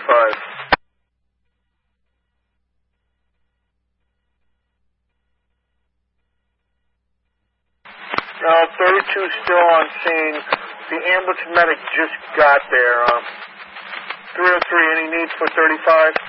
35. 32 still on scene. The ambulance medic just got there. 303, any need for 35?